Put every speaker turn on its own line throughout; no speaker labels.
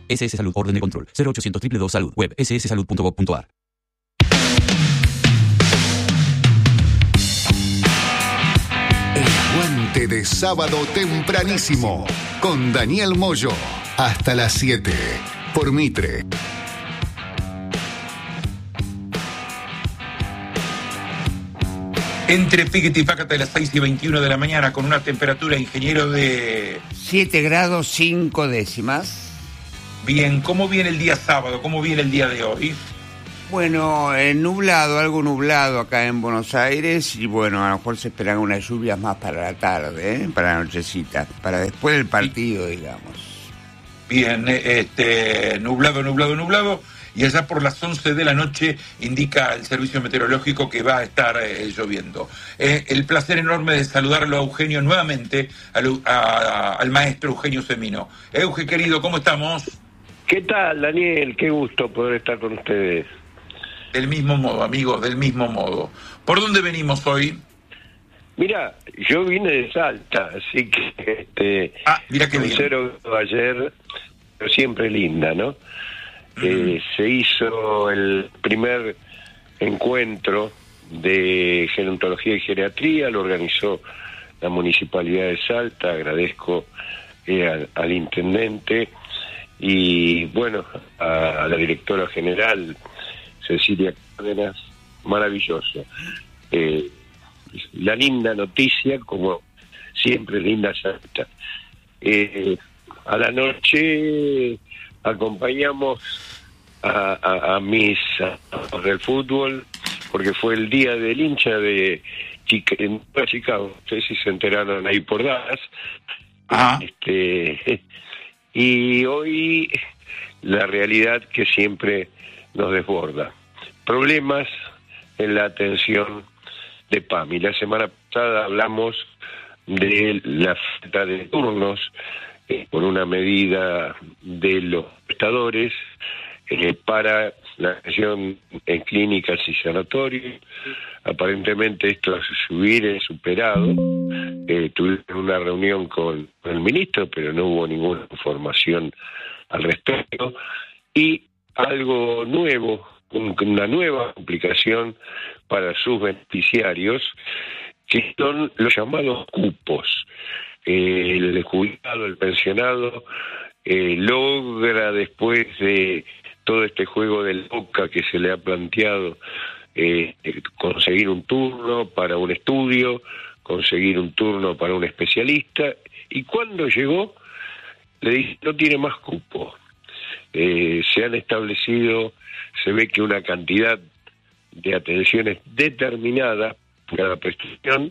SS Salud, orden de control. 0800 222 Salud. Web sssalud.gov.ar.
El aguante de sábado tempranísimo con Daniel Moyo hasta las 7 por Mitre.
Entre Piquete y Pácata de las 6:21 de la mañana con una temperatura, ingeniero, de
7 grados 5 décimas.
Bien, ¿cómo viene el día sábado? ¿Cómo viene el día de hoy?
Bueno, nublado, algo nublado acá en Buenos Aires y bueno, a lo mejor se esperan unas lluvias más para la tarde, para la nochecita, para después del partido, digamos.
Bien, nublado. Y allá por las 11 de la noche indica el servicio meteorológico que va a estar lloviendo. El placer enorme de saludarlo a Eugenio nuevamente, al maestro Eugenio Semino. Euge, querido, ¿cómo estamos?
¿Qué tal, Daniel? Qué gusto poder estar con ustedes.
Del mismo modo, amigos, del mismo modo. ¿Por dónde venimos hoy?
Mira, yo vine de Salta, así que
mira qué bien.
0 ayer, pero siempre linda, ¿no? Se hizo el primer encuentro de gerontología y geriatría, lo organizó la Municipalidad de Salta, agradezco al intendente y bueno, a la directora general Cecilia Cárdenas, maravilloso. La linda noticia, como siempre linda Salta. A la noche acompañamos a mis del fútbol, porque fue el día del hincha de Chicago, no sé si se enteraron ahí por Dallas. Y hoy la realidad que siempre nos desborda. Problemas en la atención de PAMI. La semana pasada hablamos de la falta de turnos por una medida de los prestadores para la atención en clínicas y sanatorios. Aparentemente esto es superado. Tuvimos una reunión con el ministro, pero no hubo ninguna información al respecto. Y algo nuevo, una nueva complicación para sus beneficiarios, que son los llamados cupos. El jubilado, el pensionado, logra, después de todo este juego del boca que se le ha planteado, conseguir un turno para un estudio, conseguir un turno para un especialista, y cuando llegó le dice no tiene más cupo. Se han establecido, se ve que una cantidad de atenciones determinada por cada prestación.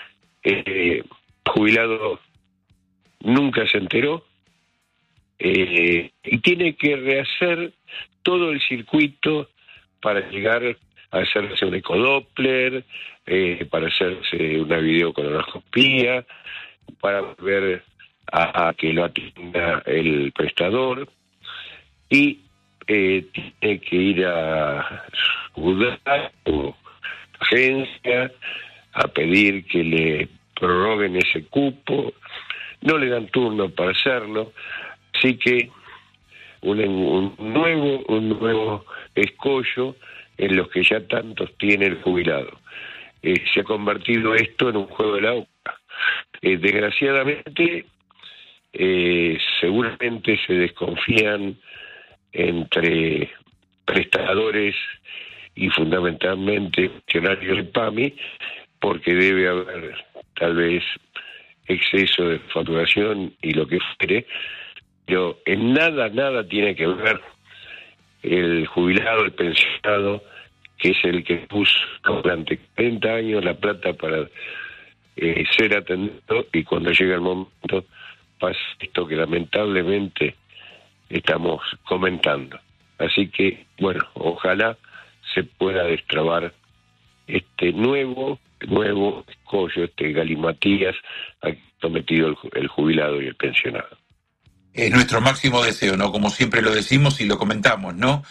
Jubilado nunca se enteró, y tiene que rehacer todo el circuito para llegar a hacerse un ecodoppler, para hacerse una videocolonoscopía, para volver a que lo atienda el prestador, y tiene que ir a UDA o agencia a pedir que le prorroguen ese cupo. No le dan turno para hacerlo, así que un nuevo escollo en los que ya tantos tiene el jubilado. Se ha convertido esto en un juego de la oca. Desgraciadamente, seguramente se desconfían entre prestadores y fundamentalmente funcionarios de PAMI, porque debe haber tal vez exceso de facturación y lo que fuere, pero en nada tiene que ver el jubilado, el pensionado, que es el que puso durante 40 años la plata para ser atendido, y cuando llega el momento pasa esto que lamentablemente estamos comentando. Así que, bueno, ojalá se pueda destrabar este nuevo escollo, este galimatías a que ha sometido el jubilado y el pensionado.
Es nuestro máximo deseo, ¿no? Como siempre lo decimos y lo comentamos, ¿no?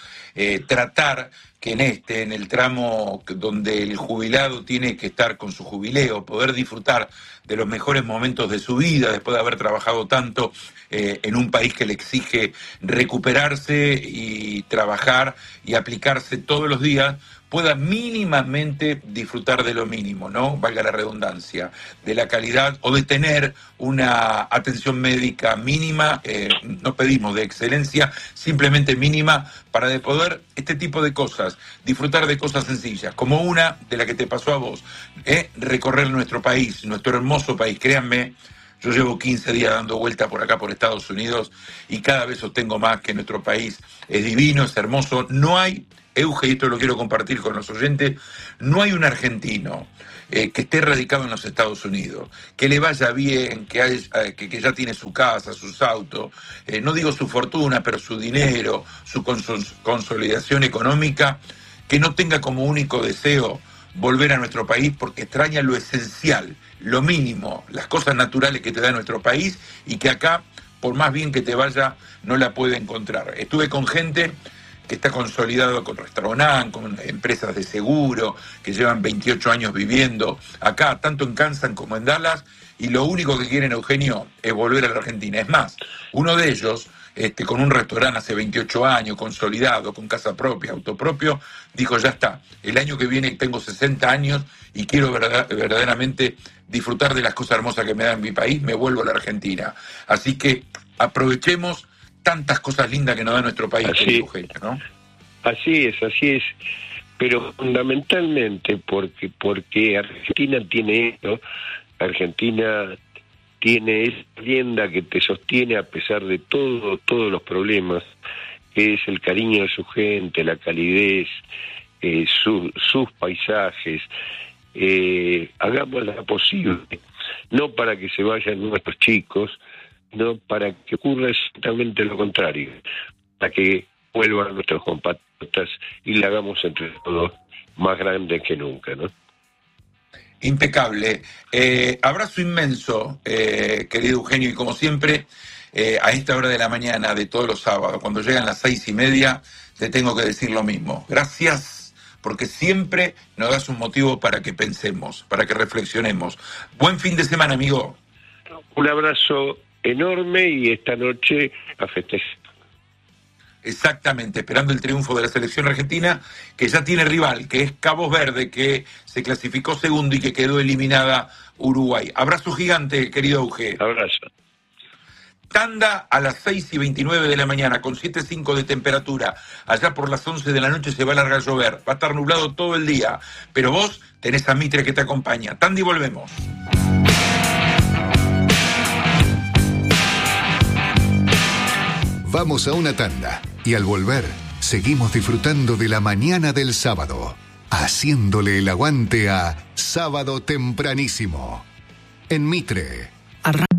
Tratar que en el tramo donde el jubilado tiene que estar con su jubileo, poder disfrutar de los mejores momentos de su vida después de haber trabajado tanto en un país que le exige recuperarse y trabajar y aplicarse todos los días, pueda mínimamente disfrutar de lo mínimo, ¿no? Valga la redundancia, de la calidad o de tener una atención médica mínima, no pedimos de excelencia, simplemente mínima, para de poder este tipo de cosas, disfrutar de cosas sencillas, como una de la que te pasó a vos, recorrer nuestro país, nuestro hermoso país, créanme. Yo llevo 15 días dando vuelta por acá, por Estados Unidos, y cada vez sostengo más que nuestro país es divino, es hermoso. No hay, Euge, y esto lo quiero compartir con los oyentes, no hay un argentino que esté radicado en los Estados Unidos, que le vaya bien, que ya tiene su casa, sus autos, no digo su fortuna, pero su dinero, su consolidación económica, que no tenga como único deseo volver a nuestro país porque extraña lo esencial, lo mínimo, las cosas naturales que te da nuestro país y que acá, por más bien que te vaya, no la puede encontrar. Estuve con gente que está consolidado con restaurantes, con empresas de seguro, que llevan 28 años viviendo acá, tanto en Kansas como en Dallas, y lo único que quieren, Eugenio, es volver a la Argentina. Es más, uno de ellos, con un restaurante hace 28 años, consolidado, con casa propia, auto propio, dijo, ya está, el año que viene tengo 60 años y quiero verdaderamente disfrutar de las cosas hermosas que me da en mi país, me vuelvo a la Argentina. Así que aprovechemos tantas cosas lindas que nos da nuestro país, Eugenio, ¿no?
Así es, pero fundamentalmente porque Argentina tiene esto, Argentina tiene esa leyenda que te sostiene a pesar de todos los problemas, que es el cariño de su gente, la calidez, sus paisajes. Hagamos lo posible, no para que se vayan nuestros chicos, no para que ocurra exactamente lo contrario, para que vuelvan nuestros compatriotas y la hagamos entre todos más grande que nunca, ¿no?
Impecable. Abrazo inmenso, querido Eugenio, y como siempre, a esta hora de la mañana de todos los sábados, cuando llegan las 6:30, te tengo que decir lo mismo. Gracias, porque siempre nos das un motivo para que pensemos, para que reflexionemos. Buen fin de semana, amigo.
Un abrazo enorme y esta noche a festejar.
Exactamente, esperando el triunfo de la selección argentina, que ya tiene rival, que es Cabo Verde, que se clasificó segundo y que quedó eliminada Uruguay. Abrazo gigante, querido Euge.
Abrazo.
Tanda a las 6:29 de la mañana, con 7:05 de temperatura. Allá por las 11 de la noche se va a largar a llover. Va a estar nublado todo el día, pero vos tenés a Mitre que te acompaña. Tanda y volvemos.
Vamos a una tanda y al volver seguimos disfrutando de la mañana del sábado, haciéndole el aguante a Sábado Tempranísimo en Mitre.